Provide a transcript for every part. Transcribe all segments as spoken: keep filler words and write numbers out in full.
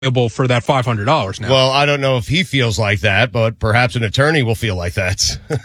for that five hundred dollars now. Well, I don't know if he feels like that, but perhaps an attorney will feel like that.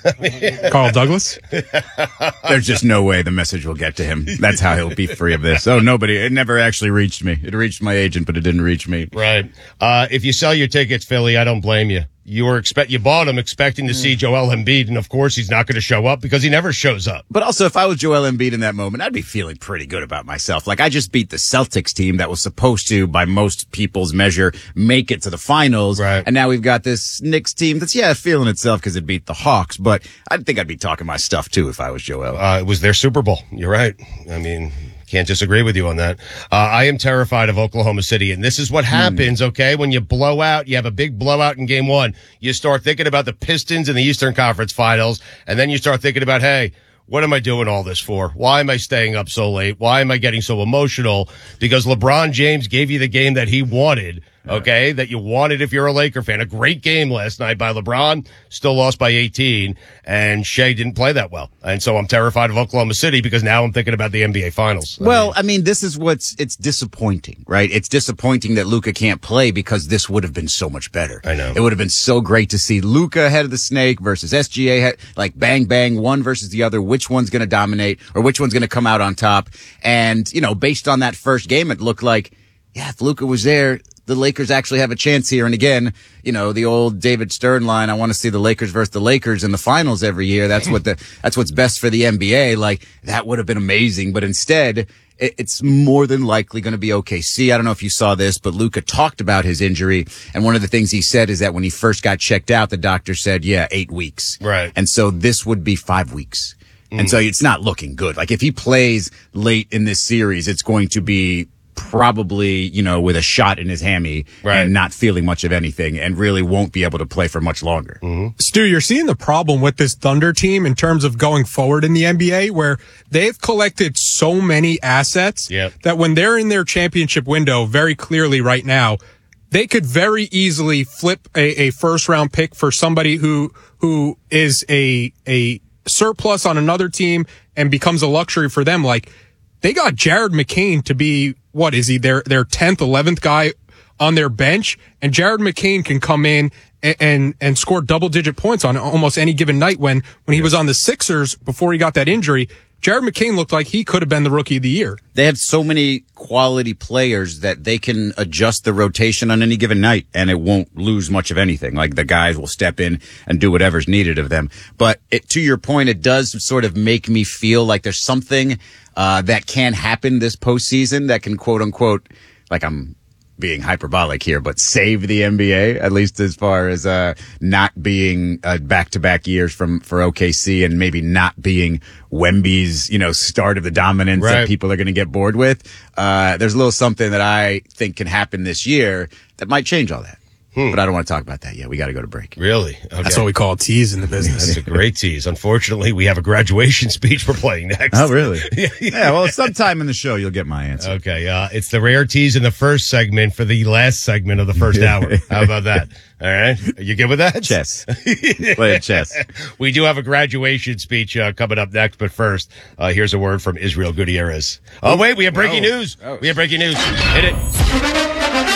Carl Douglas? There's just no way the message will get to him. That's how he'll be free of this. Oh, nobody. It never actually reached me. It reached my agent, but it didn't reach me. Right. Uh, if you sell your tickets, Philly, I don't blame you. You were expect you bought him expecting to see Joel Embiid, and of course he's not going to show up because he never shows up. But also, if I was Joel Embiid in that moment, I'd be feeling pretty good about myself. Like, I just beat the Celtics team that was supposed to, by most people's measure, make it to the finals. Right. And now we've got this Knicks team that's, yeah, feeling itself because it beat the Hawks. But I think I'd be talking my stuff, too, if I was Joel. Uh, it was their Super Bowl. You're right. I mean... Can't disagree with you on that. Uh, I am terrified of Oklahoma City, and this is what happens, okay? When you blow out, you have a big blowout in game one, you start thinking about the Pistons in the Eastern Conference Finals, and then you start thinking about, hey, what am I doing all this for? Why am I staying up so late? Why am I getting so emotional? Because LeBron James gave you the game that he wanted, okay, that you wanted if you're a Laker fan. A great game last night by LeBron, still lost by eighteen, and Shea didn't play that well. And so I'm terrified of Oklahoma City because now I'm thinking about the N B A Finals. I well, mean, I mean, this is what's, it's disappointing, right? It's disappointing that Luka can't play because this would have been so much better. I know. It would have been so great to see Luka head of the snake versus S G A, head, like bang, bang, one versus the other. Which one's going to dominate or which one's going to come out on top? And, you know, based on that first game, it looked like, yeah, if Luka was there, the Lakers actually have a chance here. And again, you know, the old David Stern line, I want to see the Lakers versus the Lakers in the finals every year. That's what the, that's what's best for the N B A. Like, that would have been amazing. But instead, it, it's more than likely going to be O K C. I don't know if you saw this, but Luka talked about his injury. And one of the things he said is that when he first got checked out, the doctor said, yeah, eight weeks. Right. And so this would be five weeks. Mm. And so it's not looking good. Like, if he plays late in this series, it's going to be probably, you know, with a shot in his hammy, right, and not feeling much of anything, and really won't be able to play for much longer. Mm-hmm. Stu, you're seeing the problem with this Thunder team in terms of going forward in the N B A, where they've collected so many assets yep. that when they're in their championship window, very clearly right now, they could very easily flip a, a first round pick for somebody who who is a a surplus on another team and becomes a luxury for them. Like, they got Jared McCain to be, what is he, their their tenth, eleventh guy on their bench, and Jared McCain can come in and and, and score double-digit points on almost any given night. When, when he was on the Sixers before he got that injury, Jared McCain looked like he could have been the Rookie of the Year. They have so many quality players that they can adjust the rotation on any given night, and it won't lose much of anything. Like, the guys will step in and do whatever's needed of them. But it, to your point, it does sort of make me feel like there's something uh that can happen this postseason that can, quote unquote, like, I'm being hyperbolic here, but save the N B A, at least as far as uh not being uh, back-to-back years from for O K C, and maybe not being Wemby's, you know, start of the dominance right. that people are going to get bored with. Uh there's a little something that I think can happen this year that might change all that. Hmm. But I don't want to talk about that yet. We got to go to break. Really? Okay. That's what we call a tease in the business. That's a great tease. Unfortunately, we have a graduation speech we're playing next. Oh, really? yeah, yeah, well, sometime in the show, you'll get my answer. Okay. Uh, it's the rare tease in the first segment for the last segment of the first hour. How about that? All right. Are you good with that? Chess. Play chess. We do have a graduation speech uh, coming up next, but first, uh, here's a word from Israel Gutierrez. Oh, wait, we have breaking oh. news. Oh. We have breaking news. Hit it.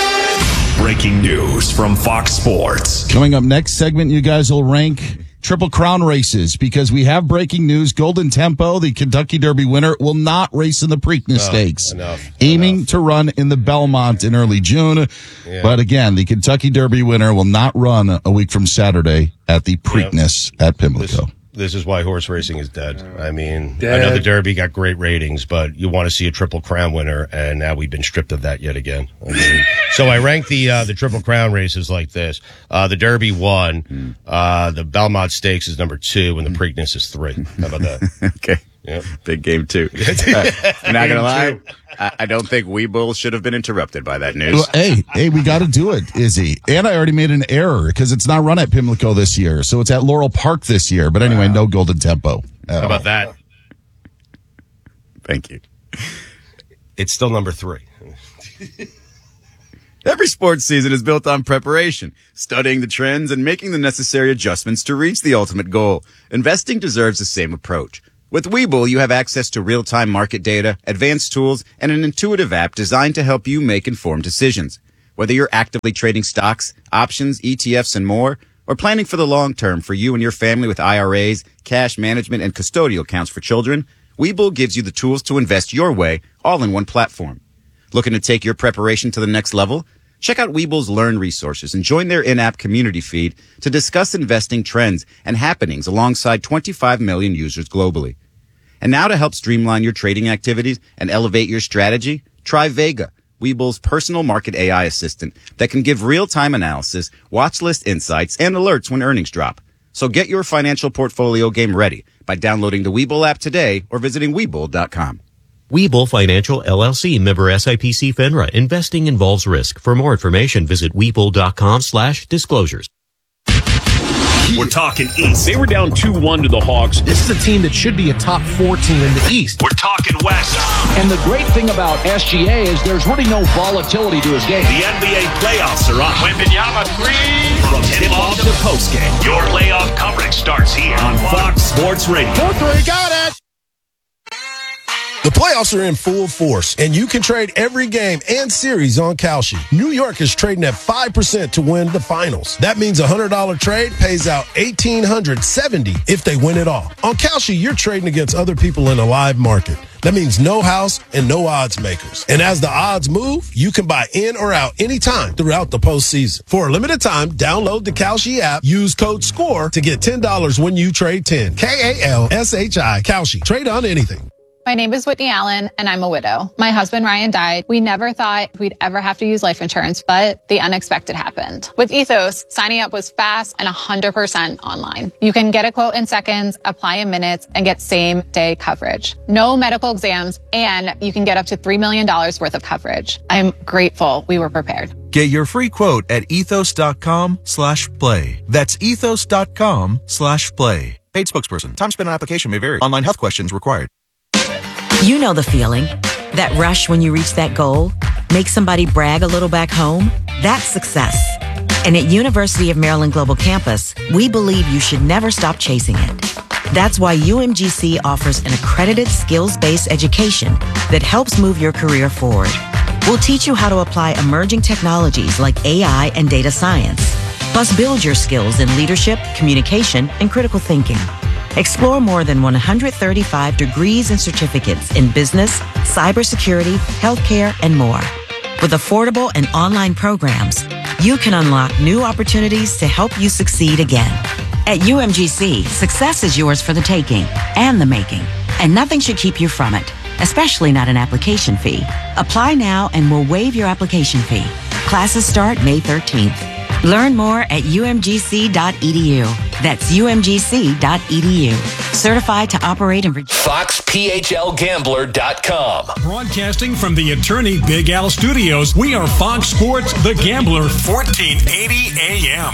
Breaking news from Fox Sports. Coming up next segment, you guys will rank Triple Crown races because we have breaking news. Golden Tempo, the Kentucky Derby winner, will not race in the Preakness Oh, Stakes. enough, aiming enough. to run in the Belmont in early June. Yeah. But again, the Kentucky Derby winner will not run a week from Saturday at the Preakness at Pimlico. This, this is why horse racing is dead. I mean, Dead. I know the Derby got great ratings, but you want to see a Triple Crown winner, and now we've been stripped of that yet again. I mean, so I rank the uh, the Triple Crown races like this: uh, the Derby one, uh, the Belmont Stakes is number two, and the Preakness is three. How about that? Okay. Yep. Big game, too. uh, not going to lie, I, I don't think Weeble should have been interrupted by that news. Well, hey, hey, we got to do it, Izzy. And I already made an error because it's not run at Pimlico this year. So it's at Laurel Park this year. But anyway, wow. No Golden Tempo. How about that? Thank you. It's still number three. Every sports season is built on preparation, studying the trends, and making the necessary adjustments to reach the ultimate goal. Investing deserves the same approach. With Webull, you have access to real-time market data, advanced tools, and an intuitive app designed to help you make informed decisions. Whether you're actively trading stocks, options, E T Fs, and more, or planning for the long term for you and your family with I R As, cash management, and custodial accounts for children, Webull gives you the tools to invest your way, all in one platform. Looking to take your preparation to the next level? Check out Webull's Learn resources and join their in-app community feed to discuss investing trends and happenings alongside twenty-five million users globally. And now to help streamline your trading activities and elevate your strategy, try Vega, Webull's personal market A I assistant that can give real-time analysis, watch list insights, and alerts when earnings drop. So get your financial portfolio game ready by downloading the Webull app today or visiting Webull dot com. Webull Financial L L C, member S I P C FINRA. Investing involves risk. For more information, visit Webull.com slash disclosures. We're talking East. They were down two one to the Hawks. This is a team that should be a top four team in the East. We're talking West. And the great thing about S G A is there's really no volatility to his game. The N B A playoffs are on. Wembanyama three. From tip-off to postgame, your playoff coverage starts here on Fox Sports Radio. four three, got it! The playoffs are in full force, and you can trade every game and series on Kalshi. New York is trading at five percent to win the finals. That means a one hundred dollars trade pays out one thousand eight hundred seventy dollars if they win it all. On Kalshi, you're trading against other people in a live market. That means no house and no odds makers. And as the odds move, you can buy in or out anytime throughout the postseason. For a limited time, download the Kalshi app, use code SCORE to get ten dollars when you trade ten. K A L S H I, Kalshi. Trade on anything. My name is Whitney Allen, and I'm a widow. My husband, Ryan, died. We never thought we'd ever have to use life insurance, but the unexpected happened. With Ethos, signing up was fast and one hundred percent online. You can get a quote in seconds, apply in minutes, and get same-day coverage. No medical exams, and you can get up to three million dollars worth of coverage. I'm grateful we were prepared. Get your free quote at ethos.com slash play. That's ethos.com slash play. Paid spokesperson. Time spent on application may vary. Online health questions required. You know the feeling. That rush when you reach that goal. Make somebody brag a little back home. That's success. And at University of Maryland Global Campus, we believe you should never stop chasing it. That's why U M G C offers an accredited skills-based education that helps move your career forward. We'll teach you how to apply emerging technologies like A I and data science. Plus, build your skills in leadership, communication, and critical thinking. Explore more than one hundred thirty-five degrees and certificates in business, cybersecurity, healthcare, and more. With affordable and online programs, you can unlock new opportunities to help you succeed again. At U M G C, success is yours for the taking and the making, and nothing should keep you from it, especially not an application fee. Apply now and we'll waive your application fee. Classes start May thirteenth. Learn more at U M G C dot E D U. That's U M G C dot E D U. Certified to operate in Virginia. Fox P H L Gambler dot com. Broadcasting from the Attorney Big Al Studios, we are Fox Sports The Gambler, fourteen eighty A M.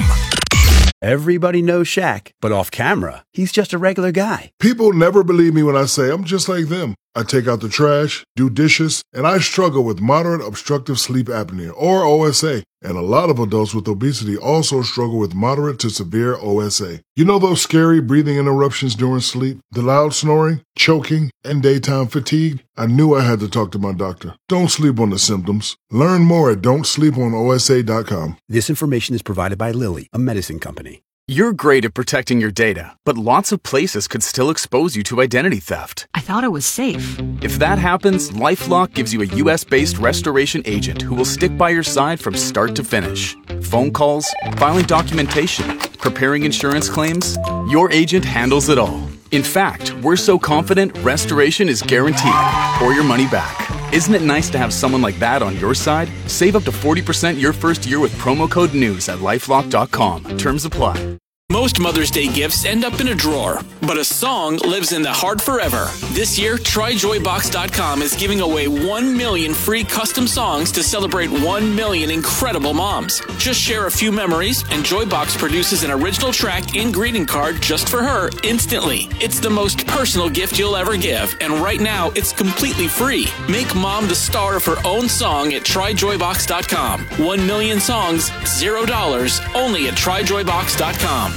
Everybody knows Shaq, but off camera, he's just a regular guy. People never believe me when I say I'm just like them. I take out the trash, do dishes, and I struggle with moderate obstructive sleep apnea, or O S A. And a lot of adults with obesity also struggle with moderate to severe O S A. You know those scary breathing interruptions during sleep, the loud snoring, choking, and daytime fatigue? I knew I had to talk to my doctor. Don't sleep on the symptoms. Learn more at don't sleep on O S A dot com. This information is provided by Lilly, a medicine company. You're great at protecting your data, but lots of places could still expose you to identity theft. I thought it was safe. If that happens, LifeLock gives you a U S-based restoration agent who will stick by your side from start to finish. Phone calls, filing documentation, preparing insurance claims, your agent handles it all. In fact, we're so confident restoration is guaranteed, or your money back. Isn't it nice to have someone like that on your side? Save up to forty percent your first year with promo code NEWS at lifelock dot com. Terms apply. Most Mother's Day gifts end up in a drawer, but a song lives in the heart forever. This year, try joy box dot com is giving away one million free custom songs to celebrate one million incredible moms. Just share a few memories, and Joybox produces an original track and greeting card just for her instantly. It's the most personal gift you'll ever give, and right now, it's completely free. Make mom the star of her own song at try joy box dot com. One million songs, zero dollars, only at try joy box dot com.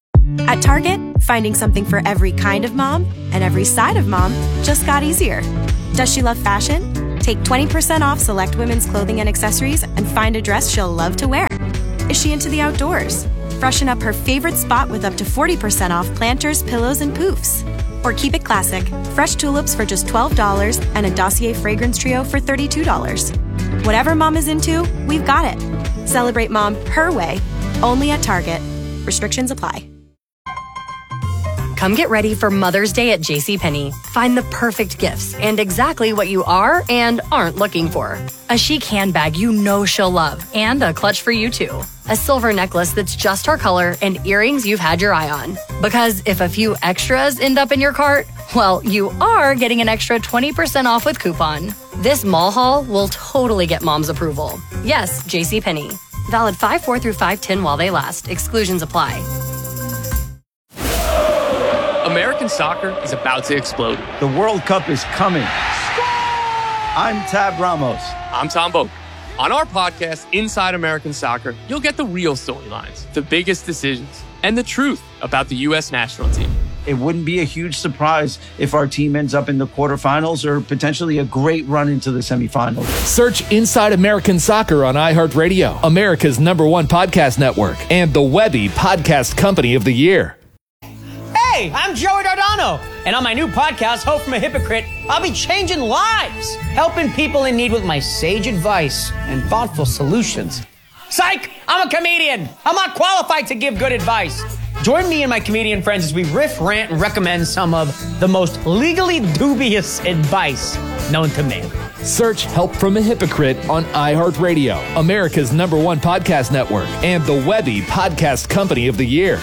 At Target, finding something for every kind of mom and every side of mom just got easier. Does she love fashion? Take twenty percent off select women's clothing and accessories and find a dress she'll love to wear. Is she into the outdoors? Freshen up her favorite spot with up to forty percent off planters, pillows, and poofs. Or keep it classic. Fresh tulips for just twelve dollars and a Dossier fragrance trio for thirty-two dollars. Whatever mom is into, we've got it. Celebrate mom her way, only at Target. Restrictions apply. Come get ready for Mother's Day at JCPenney. Find the perfect gifts and exactly what you are and aren't looking for. A chic handbag you know she'll love and a clutch for you too. A silver necklace that's just her color and earrings you've had your eye on. Because if a few extras end up in your cart, well, you are getting an extra twenty percent off with coupon. This mall haul will totally get mom's approval. Yes, JCPenney. Valid five four through five ten while they last. Exclusions apply. American soccer is about to explode. The World Cup is coming. I'm Tab Ramos. I'm Tom Boak. On our podcast, Inside American Soccer, you'll get the real storylines, the biggest decisions, and the truth about the U S national team. It wouldn't be a huge surprise if our team ends up in the quarterfinals or potentially a great run into the semifinals. Search Inside American Soccer on iHeartRadio, America's number one podcast network, and the Webby Podcast Company of the Year. Hey, I'm Joey Dardano, and on my new podcast, Hope from a Hypocrite, I'll be changing lives, helping people in need with my sage advice and thoughtful solutions. Psych! I'm a comedian. I'm not qualified to give good advice. Join me and my comedian friends as we riff, rant, and recommend some of the most legally dubious advice known to man. Search Help from a Hypocrite on iHeartRadio, America's number one podcast network, and the Webby Podcast Company of the Year.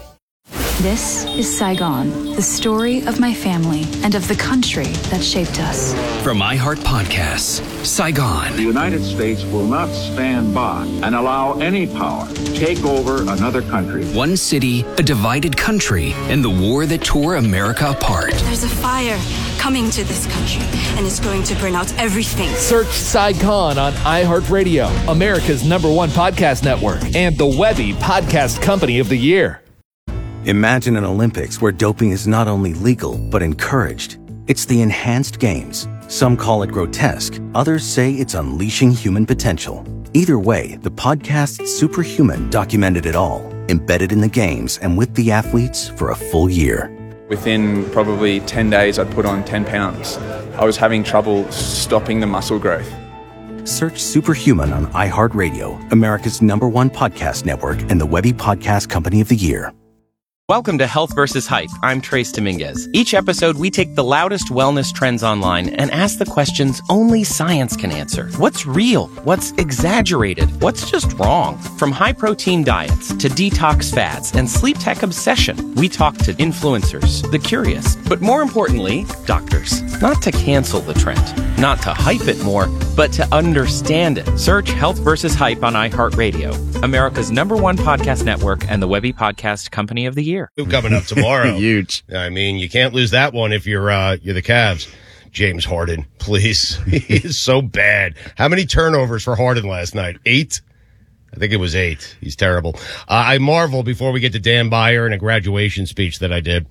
This is Saigon, the story of my family and of the country that shaped us. From iHeart Podcasts, Saigon. The United States will not stand by and allow any power to take over another country. One city, a divided country, and the war that tore America apart. There's a fire coming to this country, and it's going to burn out everything. Search Saigon on iHeartRadio, America's number one podcast network, and the Webby Podcast Company of the Year. Imagine an Olympics where doping is not only legal, but encouraged. It's the enhanced games. Some call it grotesque. Others say it's unleashing human potential. Either way, the podcast Superhuman documented it all, embedded in the games and with the athletes for a full year. Within probably ten days, I'd put on ten pounds. I was having trouble stopping the muscle growth. Search Superhuman on iHeartRadio, America's number one podcast network, and the Webby Podcast Company of the Year. Welcome to Health versus Hype. I'm Trace Dominguez. Each episode, we take the loudest wellness trends online and ask the questions only science can answer. What's real? What's exaggerated? What's just wrong? From high-protein diets to detox fads and sleep tech obsession, we talk to influencers, the curious, but more importantly, doctors. Not to cancel the trend, not to hype it more, but to understand it. Search Health versus Hype on iHeartRadio, America's number one podcast network, and the Webby Podcast Company of the Year. Coming up tomorrow. Huge. I mean, you can't lose that one if you're uh, you're the Cavs. James Harden, please. He is so bad. How many turnovers for Harden last night? Eight? I think it was eight. He's terrible. Uh, I marvel, before we get to Dan Beyer and a graduation speech that I did,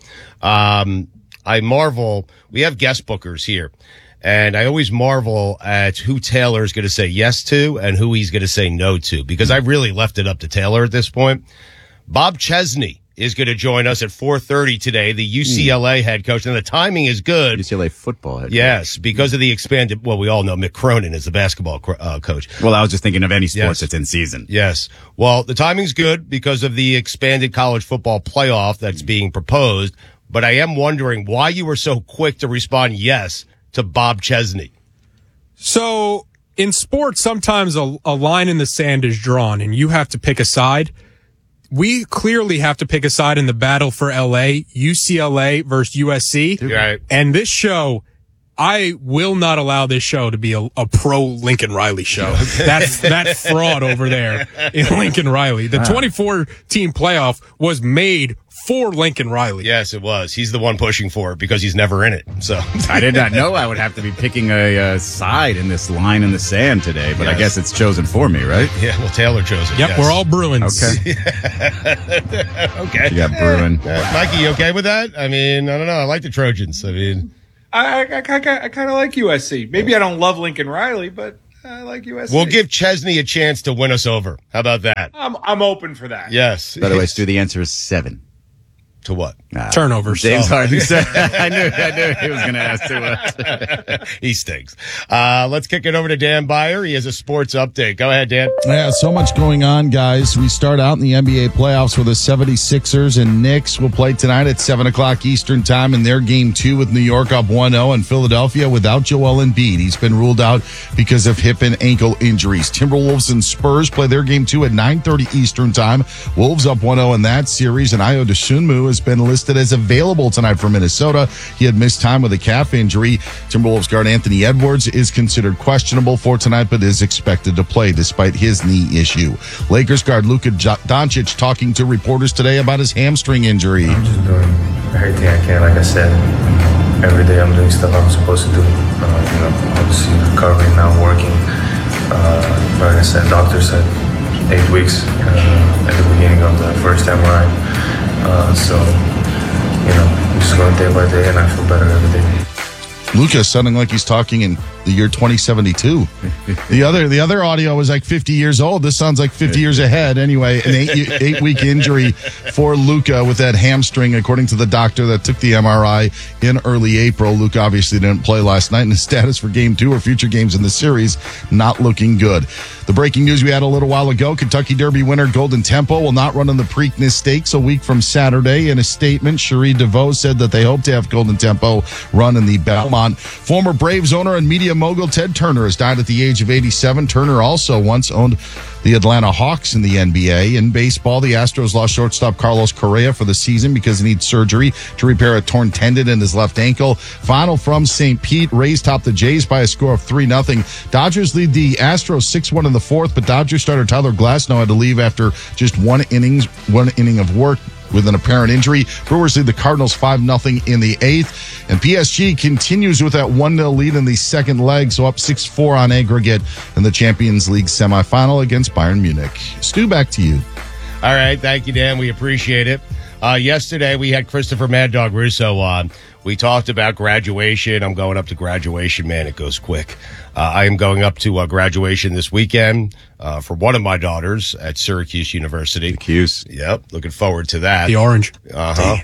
um, I marvel, we have guest bookers here. And I always marvel at who Taylor is going to say yes to and who he's going to say no to, because I really left it up to Taylor at this point. Bob Chesney is going to join us at four thirty today, the U C L A head coach. And the timing is good. U C L A football head coach. Yes, because of the expanded, well, we all know Mick Cronin is the basketball uh, coach. Well, I was just thinking of any sports yes. that's in season. Yes. Well, the timing's good because of the expanded college football playoff that's being proposed. But I am wondering why you were so quick to respond yes to Bob Chesney. So in sports, sometimes a, a line in the sand is drawn and you have to pick a side. We clearly have to pick a side in the battle for L A, U C L A versus U S C. Right. And this show, I will not allow this show to be a, a pro Lincoln Riley show. That's that fraud over there in Lincoln Riley. The twenty-four team playoff was made for Lincoln Riley. Yes, it was. He's the one pushing for it because he's never in it. So I did not know I would have to be picking a, a side in this line in the sand today, but yes. I guess it's chosen for me, right? Yeah, well, Taylor chose it. Yep, yes. We're all Bruins. Okay. Okay. You got Bruin. Uh, Mikey, you okay with that? I mean, I don't know. I like the Trojans. I mean, I, I, I, I kind of like U S C. Maybe I don't love Lincoln Riley, but I like U S C. We'll give Chesney a chance to win us over. How about that? I'm I'm open for that. Yes. By the way, Stu, the answer is seven. To what? Uh, Turnovers. James Oh. Harden said. I knew. I knew he was going to ask too much. He stinks. Uh, let's kick it over to Dan Byer. He has a sports update. Go ahead, Dan. Yeah, so much going on, guys. We start out in the N B A playoffs where the seventy-sixers and Knicks will play tonight at seven o'clock Eastern time in their game two with New York up one oh and Philadelphia without Joel Embiid. He's been ruled out because of hip and ankle injuries. Timberwolves and Spurs play their game two at nine thirty Eastern time. Wolves up one oh in that series, and Ayo Dosunmu has been listed as available tonight for Minnesota. He had missed time with a calf injury. Timberwolves guard Anthony Edwards is considered questionable for tonight, but is expected to play despite his knee issue. Lakers guard Luka Doncic talking to reporters today about his hamstring injury. I'm just doing everything I can. Like I said, every day I'm doing stuff I'm supposed to do. Uh, you know, obviously recovering now, working. Uh, like I said, doctor said eight weeks uh, at the beginning of the first M R I. Uh, so, you know, I'm just going day by day, and I feel better every day. Luka sounding like he's talking in the year twenty seventy-two. The other the other audio was like fifty years old. This sounds like fifty years ahead. Anyway, an eight eight week injury for Luka with that hamstring, according to the doctor that took the M R I in early April. Luka obviously didn't play last night, and his status for game two or future games in the series not looking good. The breaking news we had a little while ago, Kentucky Derby winner Golden Tempo will not run in the Preakness Stakes a week from Saturday. In a statement, Cherie DeVoe said that they hope to have Golden Tempo run in the Belmont. Former Braves owner and media mogul Ted Turner has died at the age of eighty-seven. Turner also once owned the Atlanta Hawks in the N B A. In baseball, the Astros lost shortstop Carlos Correa for the season because he needs surgery to repair a torn tendon in his left ankle. Final from Saint Pete. Rays top the Jays by a score of three nothing. Dodgers lead the Astros six one in the fourth, but Dodgers starter Tyler Glasnow had to leave after just one innings, one inning of work with an apparent injury. Brewers lead the Cardinals five nothing in the eighth. And P S G continues with that one nil lead in the second leg, so up six four on aggregate in the Champions League semifinal against Bayern Munich. Stu, back to you. All right. Thank you, Dan. We appreciate it. Uh, yesterday, we had Christopher Mad Dog Russo on. We talked about graduation. I'm going up to graduation, man. It goes quick. Uh, I am going up to uh, graduation this weekend uh, for one of my daughters at Syracuse University. Syracuse. Yep. Looking forward to that. The orange. Uh-huh.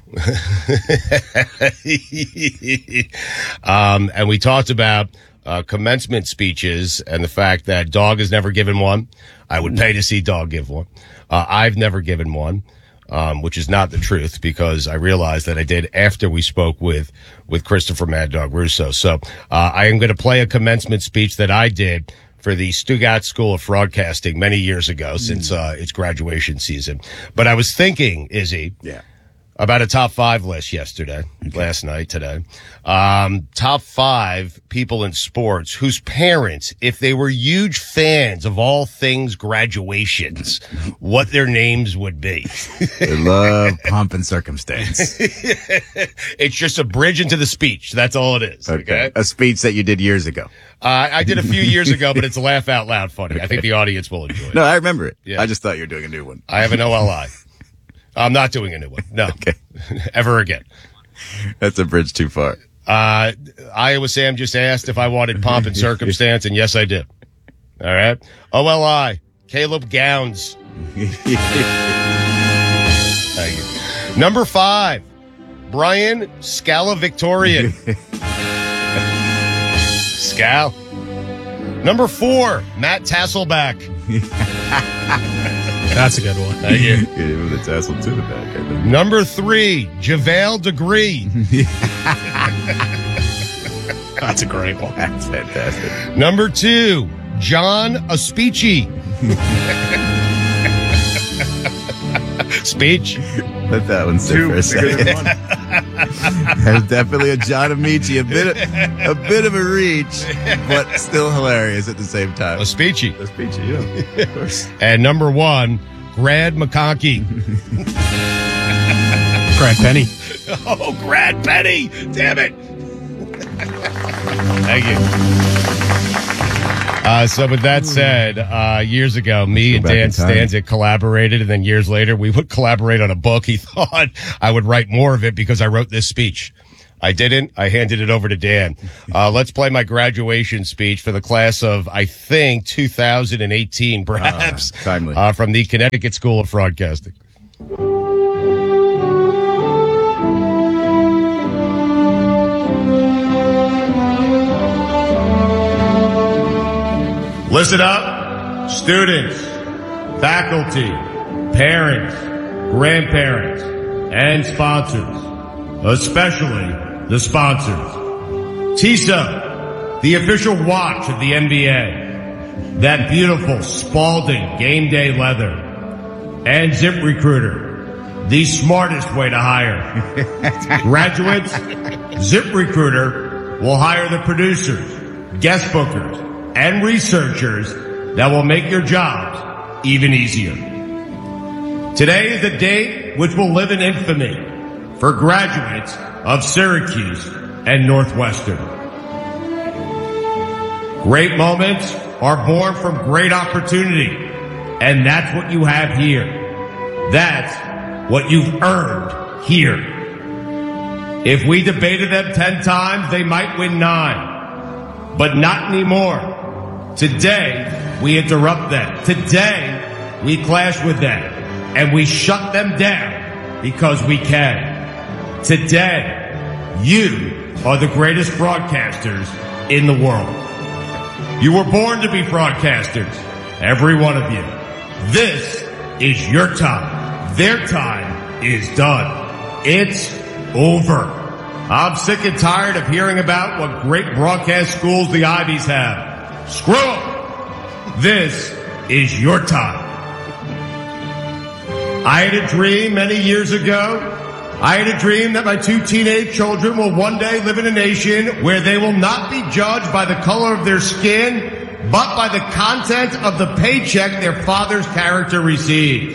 um, and we talked about uh, commencement speeches and the fact that Dog has never given one. I would pay to see Dog give one. Uh, I've never given one. Um, which is not the truth, because I realized that I did after we spoke with, with Christopher Mad Dog Russo. So, uh, I am going to play a commencement speech that I did for the Stuttgart School of Broadcasting many years ago, mm. since, uh, it's graduation season. But I was thinking, Izzy. Yeah. About a top five list yesterday, okay. last night, today. Um, top five people in sports whose parents, if they were huge fans of all things graduations, what their names would be. They love pomp and circumstance. It's just a bridge into the speech. That's all it is. Okay. okay? A speech that you did years ago. Uh, I did a few years ago, but it's a laugh out loud funny. Okay. I think the audience will enjoy it. No, I remember it. Yeah. I just thought you were doing a new one. I have an O L I. I'm not doing a new one. No. Okay. Ever again. That's a bridge too far. Uh, Iowa Sam just asked if I wanted pomp and circumstance, and yes, I did. All right. O L I. Caleb Gowns. Thank you. Number five. Brian Scala Victorian. Scal. Number four. Matt Tasselback. That's a good one. Thank you. Give him the tassel to the back. I think. Number three, JaVale Degree. That's a great one. That's fantastic. Number two, John Aspici. Speech. Let that one sit for a second. There's definitely a John Amici, a bit, of, a bit of a reach, but still hilarious at the same time. Aspici. Aspici, yeah, of course. And number one, Grad McConkey. Grad Penny. Oh, Grad Penny. Damn it. Thank you. Uh, so with that said, uh, years ago, me and Dan Stanzik collaborated, and then years later, we would collaborate on a book. He thought I would write more of it because I wrote this speech. I didn't. I handed it over to Dan. Uh, let's play my graduation speech for the class of, I think, two thousand eighteen, perhaps, uh, timely. Uh, from the Connecticut School of Broadcasting. Listen up, students, faculty, parents, grandparents, and sponsors, especially the sponsors. T I S A, the official watch of the N B A, that beautiful Spalding game day leather, and ZipRecruiter, the smartest way to hire. Graduates, ZipRecruiter will hire the producers, guest bookers, and researchers that will make your jobs even easier. Today is a date which will live in infamy for graduates of Syracuse and Northwestern. Great moments are born from great opportunity, and that's what you have here. That's what you've earned here. If we debated them ten times, they might win nine, but not anymore. Today, we interrupt them. Today, we clash with them, and we shut them down because we can. Today, you are the greatest broadcasters in the world. You were born to be broadcasters, every one of you. This is your time. Their time is done. It's over. I'm sick and tired of hearing about what great broadcast schools the Ivies have. Screw them. This is your time. I had a dream many years ago. I had a dream that my two teenage children will one day live in a nation where they will not be judged by the color of their skin, but by the content of the paycheck their father's character receives.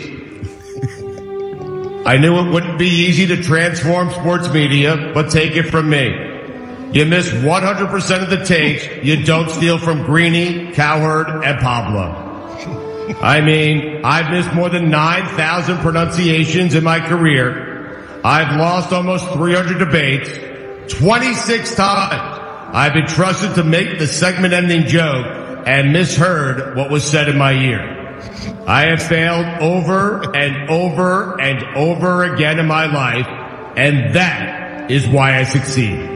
I knew it wouldn't be easy to transform sports media, but take it from me. You miss one hundred percent of the takes you don't steal from Greeny, Cowherd, and Pablo. I mean, I've missed more than nine thousand pronunciations in my career. I've lost almost three hundred debates. twenty-six times I've been trusted to make the segment-ending joke and misheard what was said in my ear. I have failed over and over and over again in my life, and that is why I succeed.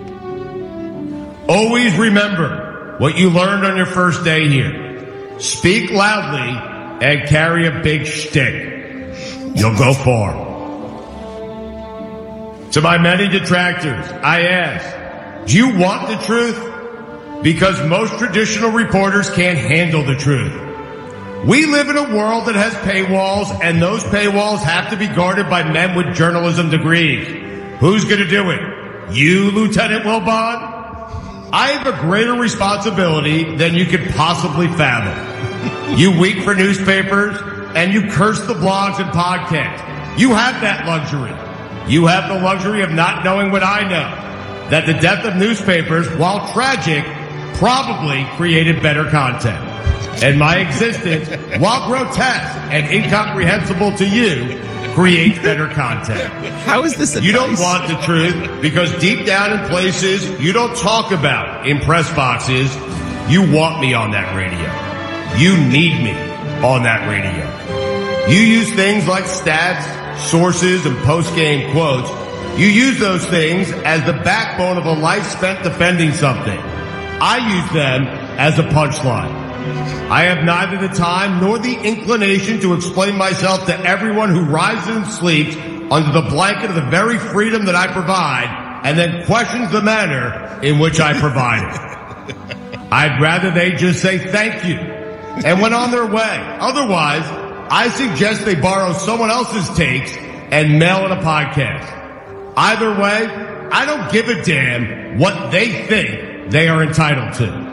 Always remember what you learned on your first day here. Speak loudly and carry a big shtick. You'll go far. To my many detractors, I ask, do you want the truth? Because most traditional reporters can't handle the truth. We live in a world that has paywalls, and those paywalls have to be guarded by men with journalism degrees. Who's going to do it? You, Lieutenant Wilbon? I have a greater responsibility than you could possibly fathom. You weep for newspapers, and you curse the blogs and podcasts. You have that luxury. You have the luxury of not knowing what I know, that the death of newspapers, while tragic, probably created better content. And my existence, while grotesque and incomprehensible to you, creates better content. How is this advice? You don't want the truth because deep down in places you don't talk about in press boxes, you want me on that radio. You need me on that radio. You use things like stats, sources, and post-game quotes. You use those things as the backbone of a life spent defending something. I use them as a punchline. I have neither the time nor the inclination to explain myself to everyone who rises and sleeps under the blanket of the very freedom that I provide and then questions the manner in which I provide it. I'd rather they just say thank you and went on their way. Otherwise, I suggest they borrow someone else's takes and mail in a podcast. Either way, I don't give a damn what they think they are entitled to.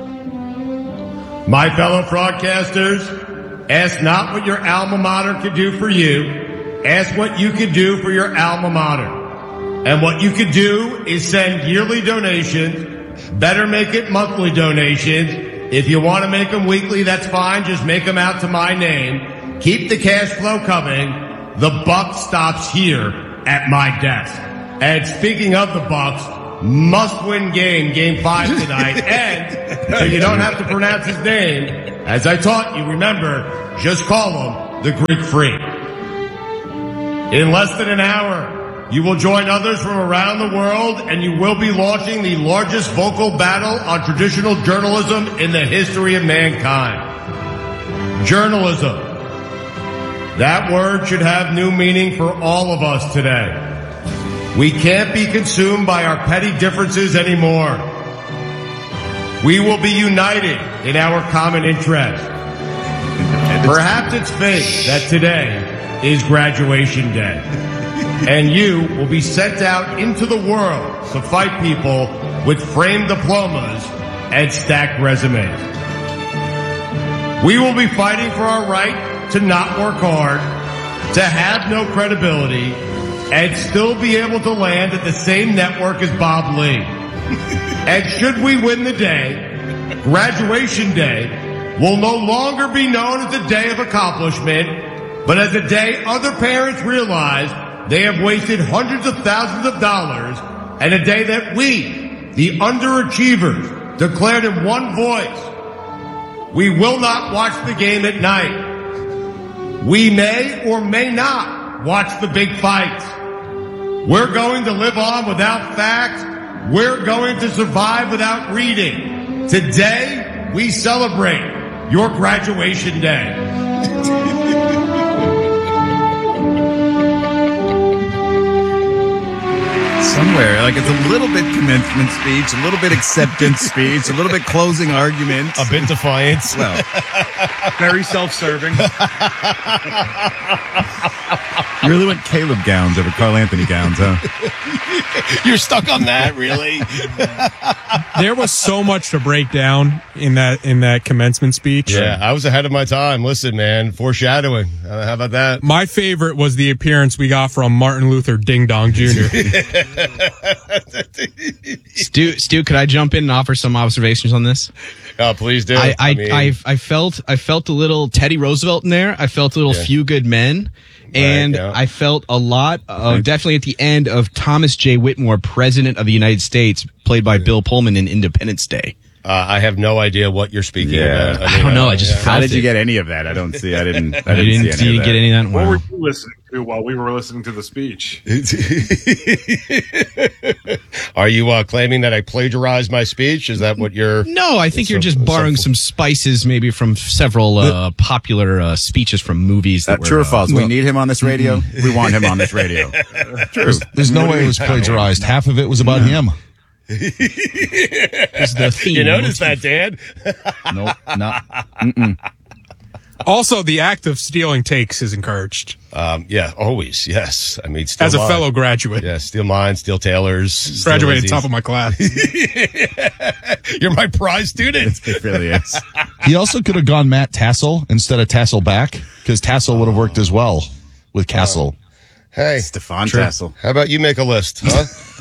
My fellow broadcasters, ask not what your alma mater can do for you. Ask what you can do for your alma mater. And what you can do is send yearly donations. Better make it monthly donations. If you want to make them weekly, that's fine. Just make them out to my name. Keep the cash flow coming. The buck stops here at my desk. And speaking of the Bucks, must-win game, game five tonight. And so you don't have to pronounce his name, as I taught you, remember, just call him the Greek Freak. In less than an hour, you will join others from around the world, and you will be launching the largest vocal battle on traditional journalism in the history of mankind. Journalism. That word should have new meaning for all of us today. We can't be consumed by our petty differences anymore. We will be united in our common interest. Perhaps it's fate that today is graduation day. And you will be sent out into the world to fight people with framed diplomas and stacked resumes. We will be fighting for our right to not work hard, to have no credibility, and still be able to land at the same network as Bob Lee. And should we win the day, graduation day will no longer be known as a day of accomplishment, but as a day other parents realize they have wasted hundreds of thousands of dollars, and a day that we, the underachievers, declared in one voice, we will not watch the game at night. We may or may not watch the big fights. We're going to live on without facts. We're going to survive without reading. Today, we celebrate your graduation day. Somewhere, like it's a little bit commencement speech, a little bit acceptance speech, a little bit closing argument, a bit defiance. Well, very self-serving. You really went Caleb Gowns over Carl Anthony Gowns, huh? You're stuck on that, really? There was so much to break down in that in that commencement speech. Yeah, I was ahead of my time. Listen, man, foreshadowing. Uh, how about that? My favorite was the appearance we got from Martin Luther Ding Dong Junior Stu, Stu, could I jump in and offer some observations on this? Oh, please do. I, I, I mean- I, I felt, I felt a little Teddy Roosevelt in there. I felt a little Yeah. Few Good Men. And yeah. I felt a lot of, definitely at the end of Thomas J. Whitmore, President of the United States, played by Bill Pullman in Independence Day. Uh, I have no idea what you're speaking Yeah. about. I don't know. I just yeah. felt How did you it. get any of that? I don't see. I didn't. I You didn't, didn't, see any you of get that. any of that? What Wow. were you listening to while we were listening to the speech? Are you uh, claiming that I plagiarized my speech? Is that what you're... No, I think So- you're just so- borrowing some spices, maybe from several uh, popular uh, speeches from movies. That Uh, true were, or false? Uh, we need him on this radio. We want him on this radio. True. There's no way it was plagiarized. Half of it was about him. is the theme. You noticed that, Dan? Nope. No. Mm-mm. Also, the act of stealing takes is encouraged. Um, yeah, always, yes. I mean, steal As a mine. fellow graduate. Yeah, steal mine, steal Taylor's. steal Graduated Lizzie's. top of my class. You're my prize student. It really is. He also could have gone Matt Tassel instead of Tassel back, because Tassel would have worked as well with Castle. Hey, Stefan True. Tassel. How about you make a list, huh?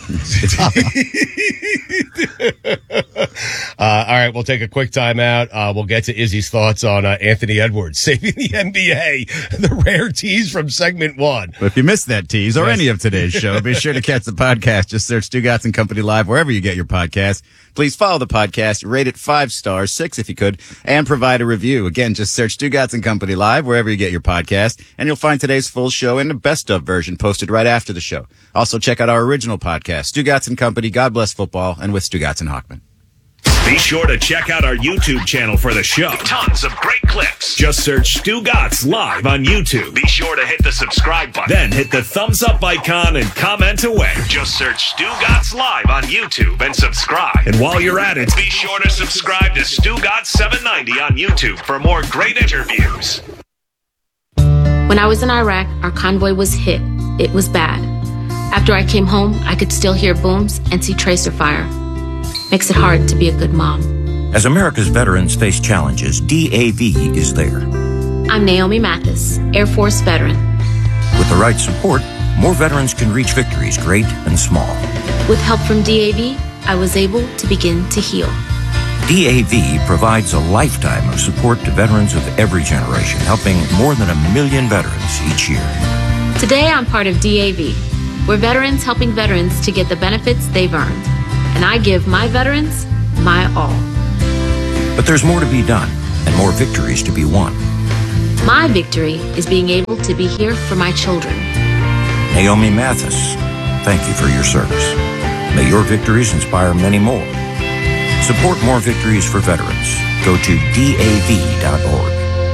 uh, all right, we'll take a quick time out. Uh, we'll get to Izzy's thoughts on uh, Anthony Edwards saving the N B A, the rare tease from segment one. But if you missed that tease or Yes. any of today's show, be sure to catch the podcast. Just search Stugatz and Company Live wherever you get your podcast. Please follow the podcast, rate it five stars, six if you could, and provide a review. Again, just search Stugatz and Company Live wherever you get your podcast, and you'll find today's full show and the best of version posted right after the show. Also, check out our original podcast, Stugatz and Company, God Bless Football, and with Stugatz and Hockman. Be sure to check out our YouTube channel for the show. Tons of great clips. Just search Stu Gatz Live on YouTube. Be sure to hit the subscribe button. Then hit the thumbs up icon and comment away. Just search Stu Gatz Live on YouTube and subscribe. And while you're at it, be sure to subscribe to Stu Gatz seven ninety on YouTube for more great interviews. When I was in Iraq, our convoy was hit. It was bad. After I came home, I could still hear booms and see tracer fire. Makes it hard to be a good mom. As America's veterans face challenges, D A V is there. I'm Naomi Mathis, Air Force veteran. With the right support, more veterans can reach victories great and small. With help from D A V, I was able to begin to heal. D A V provides a lifetime of support to veterans of every generation, helping more than a million veterans each year. Today, I'm part of D A V. We're veterans helping veterans to get the benefits they've earned. And I give my veterans my all. But there's more to be done and more victories to be won. My victory is being able to be here for my children. Naomi Mathis, thank you for your service. May your victories inspire many more. Support more victories for veterans. Go to D A V dot org.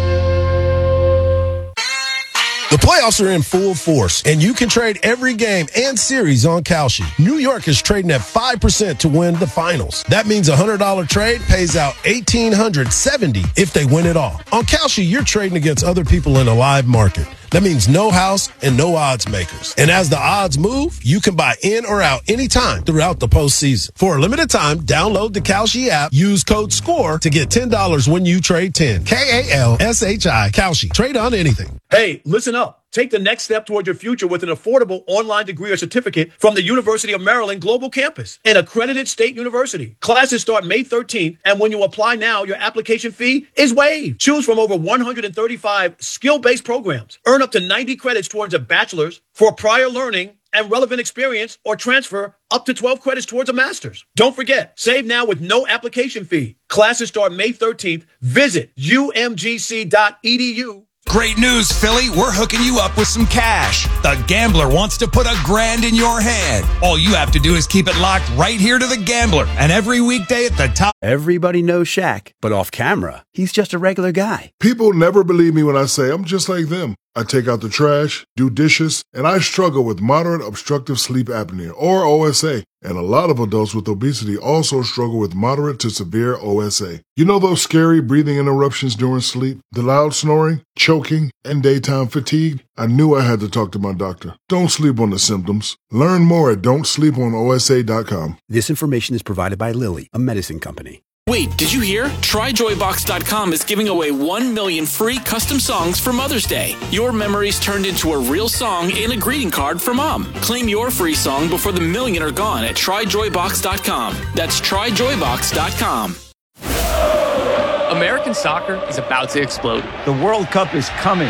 The playoffs are in full force, and you can trade every game and series on Kalshi. New York is trading at five percent to win the finals. That means a one hundred dollars trade pays out one thousand eight hundred seventy dollars if they win it all. On Kalshi, you're trading against other people in a live market. That means no house and no odds makers. And as the odds move, you can buy in or out anytime throughout the postseason. For a limited time, download the Kalshi app, use code SCORE to get ten dollars when you trade ten. K A L S H I, Kalshi. Trade on anything. Hey, listen up. Take the next step toward your future with an affordable online degree or certificate from the University of Maryland Global Campus, an accredited state university. Classes start May thirteenth, and when you apply now, your application fee is waived. Choose from over one hundred thirty-five skill-based programs. Earn up to ninety credits towards a bachelor's for prior learning and relevant experience, or transfer up to twelve credits towards a master's. Don't forget, save now with no application fee. Classes start May thirteenth. Visit U M G C dot E D U. Great news, Philly. We're hooking you up with some cash. The Gambler wants to put a grand in your hand. All you have to do is keep it locked right here to The Gambler. And every weekday at the top. Everybody knows Shaq, but off camera, he's just a regular guy. People never believe me when I say I'm just like them. I take out the trash, do dishes, and I struggle with moderate obstructive sleep apnea, or O S A. And a lot of adults with obesity also struggle with moderate to severe O S A. You know those scary breathing interruptions during sleep, the loud snoring, choking, and daytime fatigue? I knew I had to talk to my doctor. Don't sleep on the symptoms. Learn more at don't sleep on O S A dot com. This information is provided by Lilly, a medicine company. Wait, did you hear? Try Joy Box dot com is giving away one million free custom songs for Mother's Day. Your memories turned into a real song and a greeting card for Mom. Claim your free song before the million are gone at Try Joy Box dot com. That's Try Joy Box dot com. American soccer is about to explode. The World Cup is coming.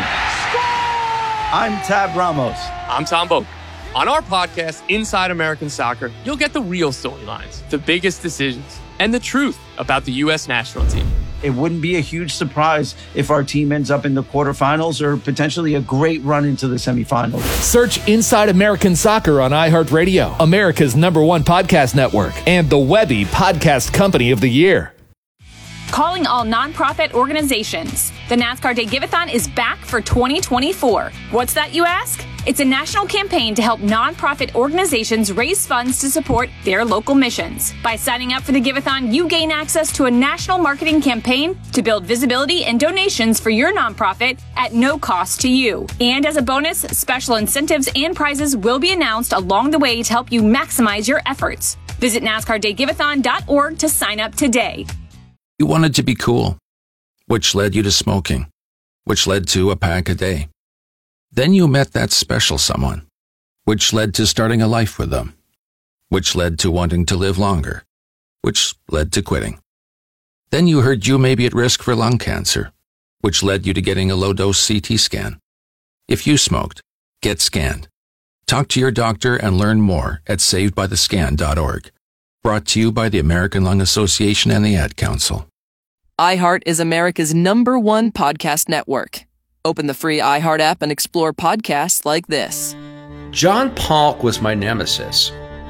I'm Tab Ramos. I'm Tom Boak. On our podcast, Inside American Soccer, you'll get the real storylines, the biggest decisions, and the truth about the U S national team. It wouldn't be a huge surprise if our team ends up in the quarterfinals or potentially a great run into the semifinals. Search Inside American Soccer on iHeartRadio, America's number one podcast network, and the Webby Podcast Company of the Year. Calling all nonprofit organizations. The NASCAR Day Give-A-thon is back for twenty twenty-four. What's that, you ask? It's a national campaign to help nonprofit organizations raise funds to support their local missions. By signing up for the Give-A-thon, you gain access to a national marketing campaign to build visibility and donations for your nonprofit at no cost to you. And as a bonus, special incentives and prizes will be announced along the way to help you maximize your efforts. Visit NASCAR Day Give A thon dot org to sign up today. You wanted to be cool, which led you to smoking, which led to a pack a day. Then you met that special someone, which led to starting a life with them, which led to wanting to live longer, which led to quitting. Then you heard you may be at risk for lung cancer, which led you to getting a low-dose C T scan. If you smoked, get scanned. Talk to your doctor and learn more at saved by the scan dot org. Brought to you by the American Lung Association and the Ad Council. iHeart is America's number one podcast network. Open the free iHeart app and explore podcasts like this. John Polk was my nemesis.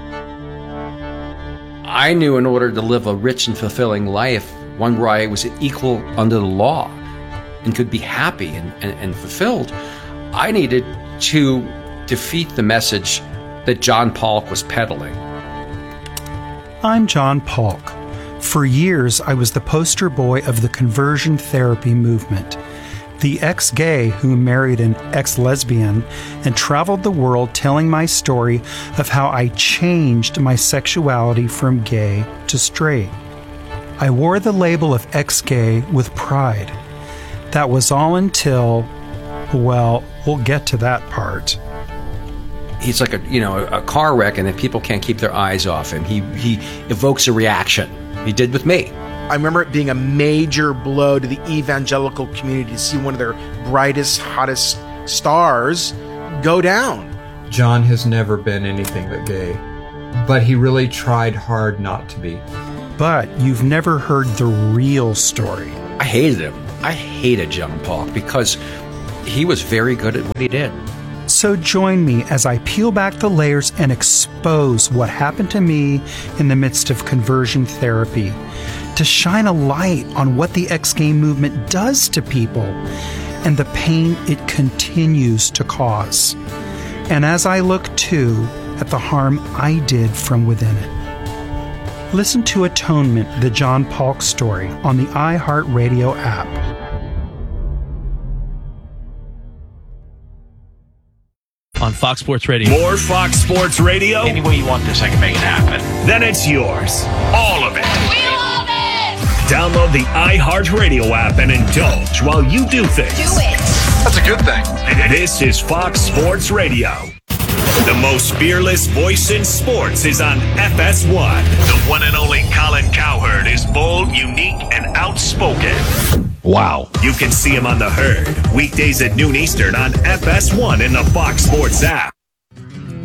I knew in order to live a rich and fulfilling life, one where I was equal under the law and could be happy and, and, and fulfilled, I needed to defeat the message that John Polk was peddling. I'm John Polk. For years, I was the poster boy of the conversion therapy movement. The ex-gay who married an ex-lesbian and traveled the world telling my story of how I changed my sexuality from gay to straight. I wore the label of ex-gay with pride. That was all until, well, we'll get to that part. He's like a, you know, a car wreck, and then people can't keep their eyes off him. He, he evokes a reaction. He did with me. I remember it being a major blow to the evangelical community to see one of their brightest, hottest stars go down. John has never been anything but gay, but he really tried hard not to be. But you've never heard the real story. I hated him. I hated John Polk because he was very good at what he did. So join me as I peel back the layers and expose what happened to me in the midst of conversion therapy, to shine a light on what the X-Game movement does to people and the pain it continues to cause. And as I look, too, at the harm I did from within it. Listen to Atonement, the John Polk story, on the iHeartRadio app. On Fox Sports Radio. More Fox Sports Radio? Any way you want this, I can make it happen. Then it's yours. All of it. We love it! Download the iHeartRadio app and indulge while you do things. Do it! That's a good thing. This is Fox Sports Radio. The most fearless voice in sports is on F S one. The one and only Colin Cowherd is bold, unique, and outspoken. Wow. You can see him on The Herd, weekdays at noon Eastern on F S one in the Fox Sports app.